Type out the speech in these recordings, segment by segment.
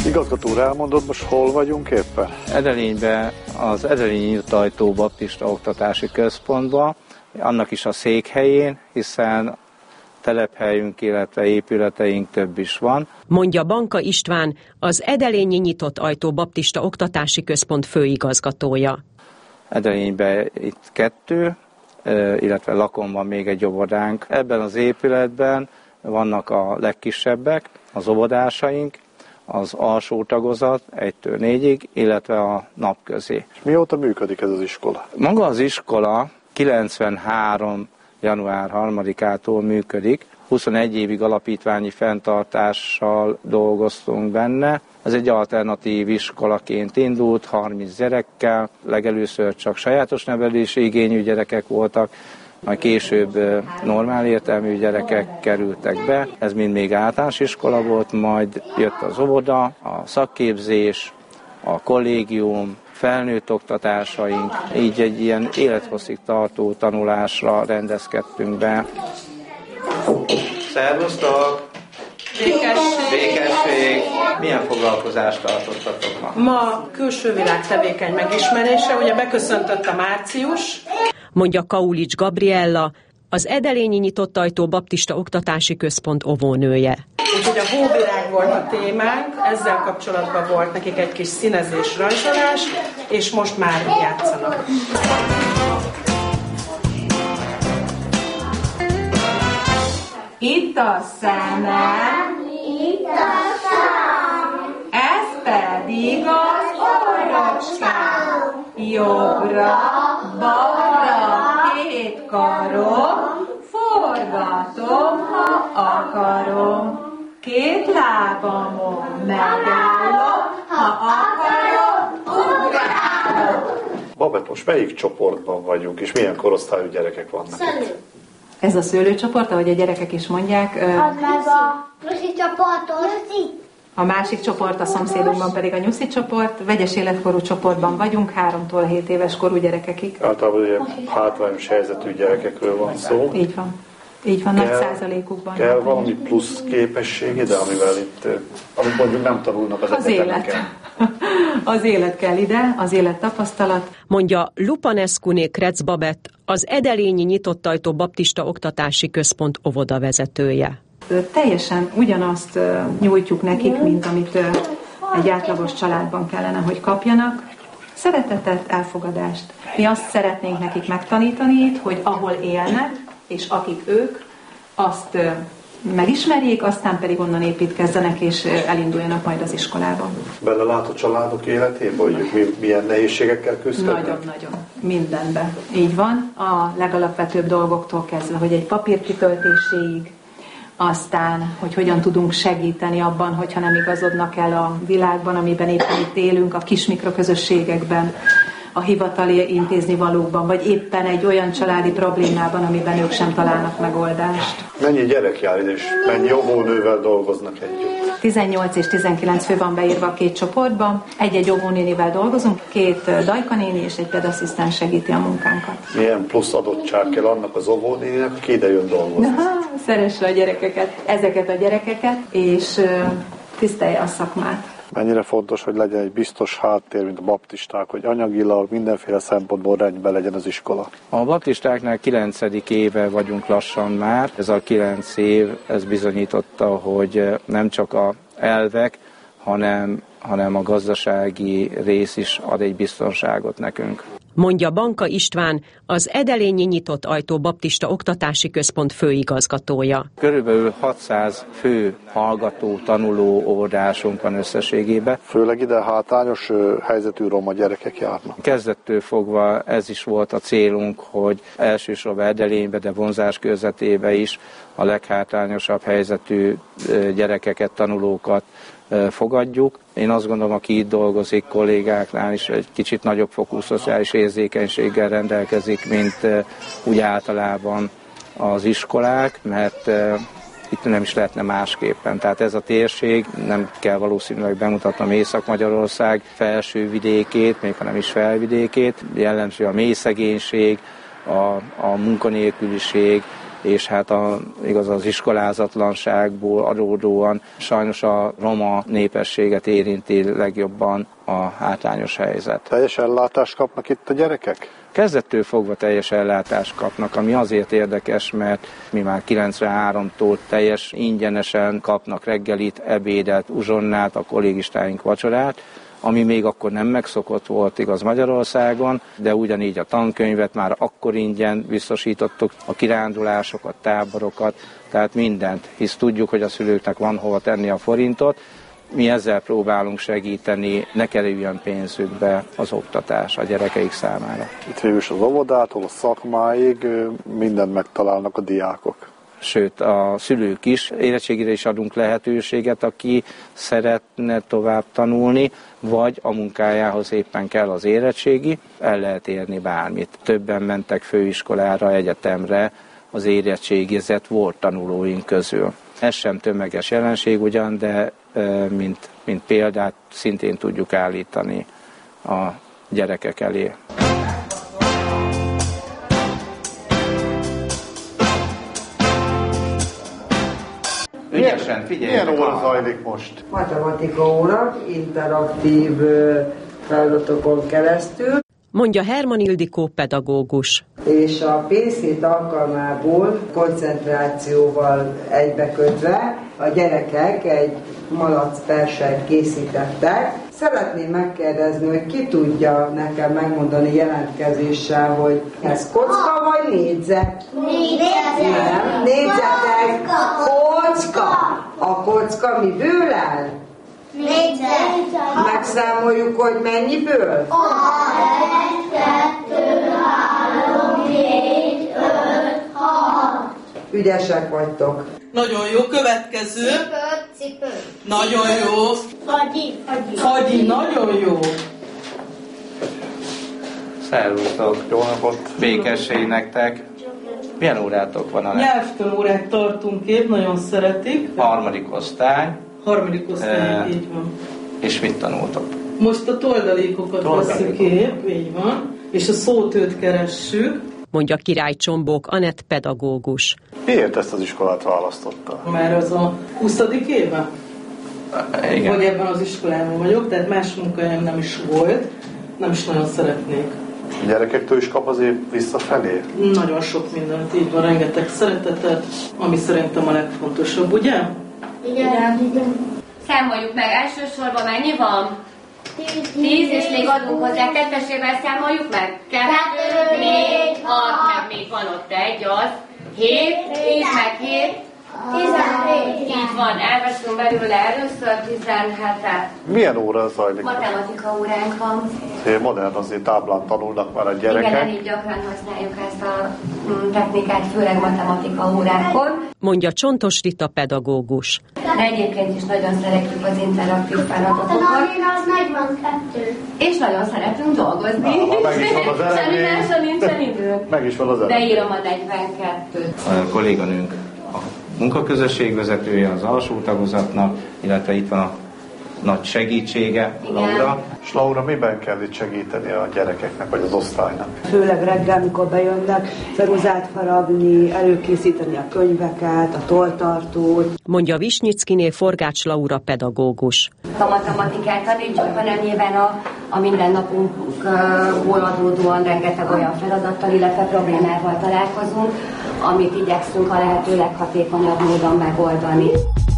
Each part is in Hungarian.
Igazgató úr, elmondod, most hol vagyunk éppen? Edelényben az Edelényi Nyitott Ajtó Baptista Oktatási Központban, annak is a székhelyén, hiszen telephelyünk, illetve épületeink több is van. Mondja Banka István, az Edelényi Nyitott Ajtó Baptista Oktatási Központ főigazgatója. Edelényben itt 2, illetve Lakon van még egy óvodánk. Ebben az épületben vannak a legkisebbek, az óvodásaink, az alsó tagozat 1-től 4-ig, illetve a napközi. Mióta működik ez az iskola? Maga az iskola 93. január 3-ától működik. 21 évig alapítványi fenntartással dolgoztunk benne. Ez egy alternatív iskolaként indult, 30 gyerekkel. Legelőször csak sajátos nevelési igényű gyerekek voltak, majd később normál értelmű gyerekek kerültek be. Ez mind még általános iskola volt, majd jött az óvoda, a szakképzés, a kollégium, felnőtt oktatásaink, így egy ilyen élethosszig tartó tanulásra rendezkedtünk be. Szervusztok! Békesség! Milyen foglalkozást tartottatok ma? Ma külső világ tevékeny megismerése, ugye beköszöntött a március. Mondja Kaulics Gabriella, az Edelényi Nyitott Ajtó Baptista Oktatási Központ óvónője. Úgyhogy a hóvilág volt a témánk, ezzel kapcsolatban volt nekik egy kis színezés, rajzolás, és most már játszanak. Itt a szemem, ez pedig az orrocskám. Jobbra, balra, 2 karom, forgatom, ha akarom. 2 lábamon megállok, ha akarom, ugrálok. Babett, most melyik csoportban vagyunk, és milyen korosztályú gyerekek vannak itt? Ez a szőlőcsoport, ahogy a gyerekek is mondják. Az meg a nyuszi csoportos. A másik csoport, a szomszédunkban pedig a nyuszi csoport. Vegyes életkorú csoportban vagyunk, 3-tól 7 éves korú gyerekekig. Általában ugye hátrányos helyzetű gyerekekről van szó. Így van. Így van, nagy százalékukban. Kell valami plusz képesség ide, amivel itt, amit mondjuk nem tanulnak az egyetemeken. Az élet kell ide, az élet tapasztalat. Mondja Lupanescuné Kretz Babett, az Edelényi Nyitott Ajtó Baptista Oktatási Központ óvodavezetője. Teljesen ugyanazt nyújtjuk nekik, mint amit egy átlagos családban kellene, hogy kapjanak. Szeretetet, elfogadást. Mi azt szeretnénk nekik megtanítani itt, hogy ahol élnek, és akik ők, azt megismerjék, aztán pedig onnan építkezzenek, és elinduljanak majd az iskolában. Belelát a családok életébe, hogy milyen nehézségekkel küzdődnek? Nagyon-nagyon. Mindenben. Így van. A legalapvetőbb dolgoktól kezdve, hogy egy papírkitöltéséig, aztán, hogy hogyan tudunk segíteni abban, hogyha nem igazodnak el a világban, amiben éppen itt élünk, a kis mikroközösségekben, a hivatali intéznivalókban, vagy éppen egy olyan családi problémában, amiben ők sem találnak megoldást. Mennyi gyerek jár ide, és mennyi óvónővel dolgoznak együtt? 18 és 19 fő van beírva a 2 csoportban. Egy óvónénivel dolgozunk, 2 dajkanéni és egy pedasszisztens segíti a munkánkat. Milyen plusz adottság kell annak az óvónéninek, aki ide jön dolgozni? Szeresse a gyerekeket, ezeket a gyerekeket, és tisztelje a szakmát. Mennyire fontos, hogy legyen egy biztos háttér, mint a baptisták, hogy anyagilag mindenféle szempontból rendben legyen az iskola? A baptistáknál 9. éve vagyunk lassan már. Ez a 9 év, ez bizonyította, hogy nem csak a elvek, hanem a gazdasági rész is ad egy biztonságot nekünk. Mondja Banka István, az Edelényi Nyitott Ajtó Baptista Oktatási Központ főigazgatója. Körülbelül 600 fő hallgató, tanuló óvodásunk van összességében. Főleg ide hátrányos helyzetű roma gyerekek járnak. Kezdettől fogva ez is volt a célunk, hogy elsősorban Edelénybe, de vonzás körzetében is a leghátrányosabb helyzetű gyerekeket, tanulókat fogadjuk. Én azt gondolom, aki itt dolgozik, kollégáknál is egy kicsit nagyobb fokú szociális érzékenységgel rendelkezik, mint úgy általában az iskolák, mert itt nem is lehetne másképpen. Tehát ez a térség, nem kell valószínűleg bemutatnom Észak-Magyarország felső vidékét, még ha nem is felvidékét, jellemző a mély szegénység, a munkanélküliség, és hát igaz az iskolázatlanságból adódóan sajnos a roma népességet érinti legjobban a hátrányos helyzet. Teljes ellátást kapnak itt a gyerekek? Kezdettől fogva teljes ellátást kapnak, ami azért érdekes, mert mi már 93-tól teljes ingyenesen kapnak reggelit, ebédet, uzsonnát, a kollégistáink vacsorát, ami még akkor nem megszokott volt, igaz, Magyarországon, de ugyanígy a tankönyvet már akkor ingyen biztosítottuk, a kirándulásokat, táborokat, tehát mindent, hisz tudjuk, hogy a szülőknek van hova tenni a forintot. Mi ezzel próbálunk segíteni, ne kerüljön pénzükbe az oktatás a gyerekeik számára. Itt végül is az óvodától a szakmáig mindent megtalálnak a diákok. Sőt, a szülők is, érettségire is adunk lehetőséget, aki szeretne tovább tanulni, vagy a munkájához éppen kell az érettségi, el lehet érni bármit. Többen mentek főiskolára, egyetemre az érettségizett volt tanulóink közül. Ez sem tömeges jelenség ugyan, de mint példát szintén tudjuk állítani a gyerekek elé. Ügyesen, figyeljenek! Milyen óra zajlik most? Matematika óra, interaktív feladatokon keresztül. Mondja Herman Ildikó pedagógus. És a PC-t alkalmából koncentrációval egybekötve a gyerekek egy malac versenyt készítettek. Szeretném megkérdezni, hogy ki tudja nekem megmondani jelentkezéssel, hogy ez kocka vagy négyzet? Négyzet. Nem, négyzetek. Kocka. A kocka miből áll? Négyzet. Megszámoljuk, hogy mennyiből? 1, 2, 3, 4, 5, 6. Ügyesek vagytok. Nagyon jó, következő. Cipő. Nagyon jó. Fagyi, nagyon jó. Szervusztok! Jó napot! Békesség nektek! Milyen órátok van? Nyelvtanórát tartunk épp, nagyon szeretik. Harmadik osztály. Harmadik osztály, így van. És mit tanultok? Most a toldalékokat veszük épp, így van. És a szótőt keressük. Mondja Király Csombók Anett pedagógus. Miért ezt az iskolát választotta? Már az a 20. éve? Igen. Vagy ebben az iskolában vagyok, tehát más munkahelyem nem is volt. Nem is nagyon szeretnék. A gyerekektől is kap azért visszafelé? Nagyon sok mindent, így van, rengeteg szeretetet, ami szerintem a legfontosabb, ugye? Igen. Számoljuk meg, elsősorban mennyi van? 10, és még adunk hozzá, kettesével számoljuk meg? 2, 4, 6, meg még van ott egy, az 7, 10 meg 7, 17. így van, elveszünk belőle először 17-et. Milyen óra zajlik? Matematika óránk van. Modern azért táblán tanulnak már a gyerekek. Igen, elég gyakran használjuk ezt a technikát, főleg matematika órákon. Mondja Csontos Rita pedagógus. De egyébként is nagyon szeretjük az interaktív A feladatokat. tanulmány az 42. És nagyon szeretünk dolgozni. Meg is van az eredmény. Semmi másra nincsen időnk. Meg is van az De eredmény. írom a 42-t. A kolléganőnk a munkaközösségvezetője az alsó tagozatnak, illetve itt van a nagy segítsége, Laura. És Laura, miben kell itt segíteni a gyerekeknek, vagy az osztálynak? Főleg reggel, mikor bejönnek, ceruzát faragni, előkészíteni a könyveket, a tolltartót. Mondja Visnyickiné Forgács Laura pedagógus. A matematikát tanítjuk, hanem nyilván a mindennapunkból adódóan rengeteg olyan feladattal, illetve problémával találkozunk, amit igyekszünk a lehető leghatékonyabb módon megoldani.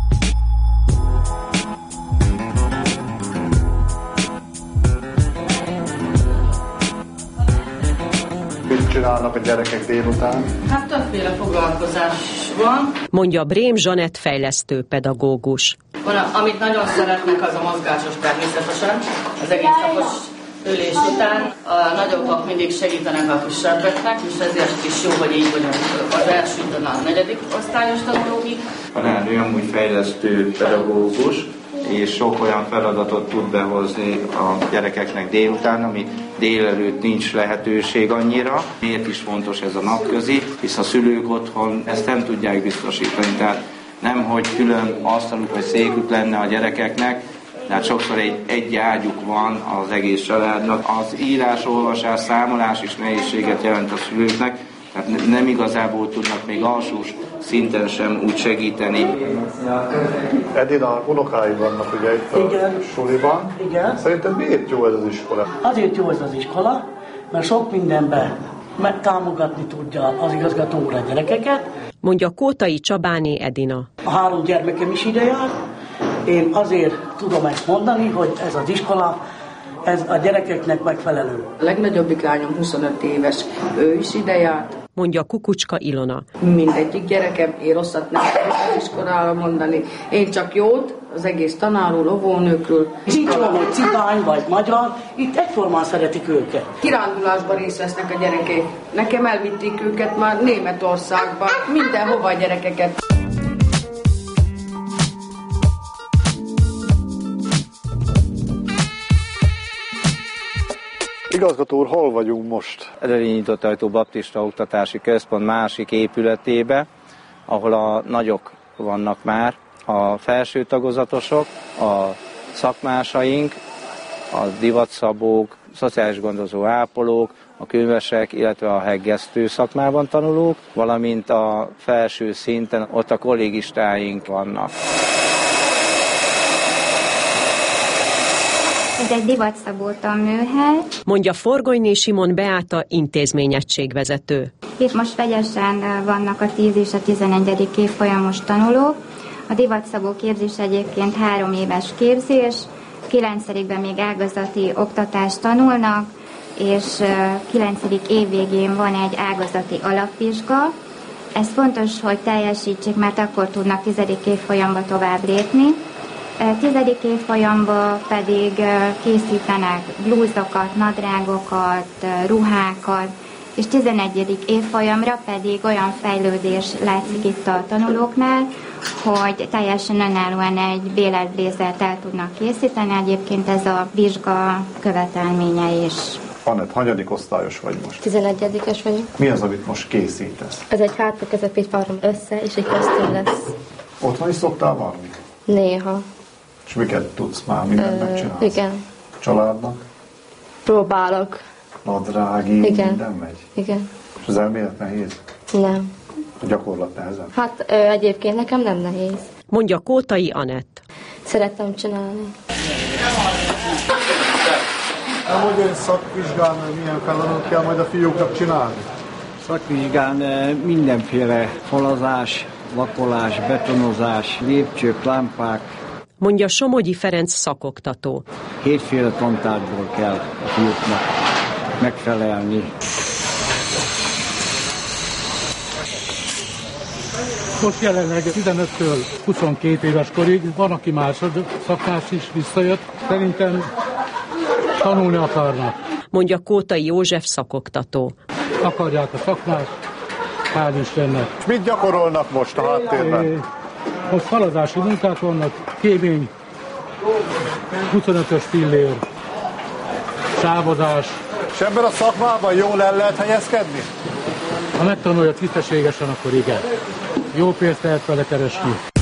Mit csinálnak a gyerekek délután? Hát többféle foglalkozás van. Mondja Brém Zsanett fejlesztő pedagógus. Van, amit nagyon szeretnek, az a mozgásos természetesen. Az egész napos ülés után a nagyobbak mindig segítenek a kisebbeknek, és ezért is jó, hogy így vagyunk az elsőtől a 4. osztályos tanulóig. Tanárnő amúgy fejlesztő pedagógus, és sok olyan feladatot tud behozni a gyerekeknek délután, ami délelőtt nincs lehetőség annyira. Miért is fontos ez a napközi, hisz a szülők otthon ezt nem tudják biztosítani. Tehát nem, hogy külön asztaluk vagy székük lenne a gyerekeknek, tehát sokszor egy ágyuk van az egész családnak. Az írás, olvasás, számolás is nehézséget jelent a szülőknek, Tehát nem igazából tudnak még alsós szinten sem úgy segíteni. Edina, unokáid vannak ugye itt a suliban. Igen. Szerinted miért jó ez az iskola? Azért jó ez az iskola, mert sok mindenben támogatni tudja az igazgató úr a gyerekeket. Mondja Kótai Csabáné Edina. A 3 gyermekem is ide jár. Én azért tudom ezt mondani, hogy ez az iskola, ez a gyerekeknek megfelelő. A legnagyobbik lányom 25 éves, ő is ide járt. Mondja Kukucska Ilona. Mindegyik gyerekem, én rosszat nem tudok az iskolára mondani. Én csak jót, az egész tanárról, óvónőkről. És itt van, hogy cigány vagy magyar, itt egyformán szeretik őket. Kirándulásban részt vesznek a gyerekek. Nekem elvitték őket már Németországba, mindenhova a gyerekeket. Igazgató úr, hol vagyunk most? Edelényi Nyitottajtó Baptista Oktatási Központ másik épületébe, ahol a nagyok vannak már, a felső tagozatosok, a szakmásaink, a divatszabók, szociális gondozó ápolók, a könyvesek, illetve a heggesztő szakmában tanulók, valamint a felső szinten ott a kollégistáink vannak. Ez egy divatszabó tanműhely. Mondja Forgonyné Simon Beáta intézményegységvezető. Itt most vegyesen vannak a 10 és a 11. évfolyamos tanulók. A divatszabó képzés egyébként 3 éves képzés, 9-ben még ágazati oktatást tanulnak, és 9. év végén van egy ágazati alapvizsga. Ez fontos, hogy teljesítsék, mert akkor tudnak 10. évfolyamba tovább lépni. 10. évfolyamban pedig készítenek blúzokat, nadrágokat, ruhákat, és 11. évfolyamra pedig olyan fejlődés látszik itt a tanulóknál, hogy teljesen önállóan egy béletblézert el tudnak készíteni. Egyébként ez a vizsga követelménye is. Anett, hanyadik osztályos vagy most? 11-es vagyok. Mi az, amit most készítesz? Ez egy hátra közepét varrom össze, és egy köztön lesz. Otthon is szoktál varni? Néha. És miket tudsz már, mindent megcsinálsz? Igen. Családnak? Próbálok. Nadrági, igen. Minden megy? Igen. És az elmélet nehéz? Nem. A gyakorlat nehezebb? Hát egyébként nekem nem nehéz. Mondja Kótai Anett. Szeretem csinálni. Hogy egy szakvizsgán milyen feladatot kell majd a fiúknak csinálni? Szakvizsgán mindenféle falazás, vakolás, betonozás, lépcsők, lámpák. Mondja Somogyi Ferenc szakoktató. 7 tantárgyból kell a fiúknak megfelelni. Most jelenleg 15-től 22 éves korig van, aki másodszakás is visszajött. Szerintem tanulni akarnak. Mondja Kótai József szakoktató. Akarják a szakmát, hál' Istennek. És mit gyakorolnak most a háttérben? Most falazási munkák vannak, kémény, 25-ös pillér, sávozás. És ebben a szakmában jól el lehet helyezkedni? Ha megtanulja tisztességesen, akkor igen. Jó pénzt lehet vele keresni.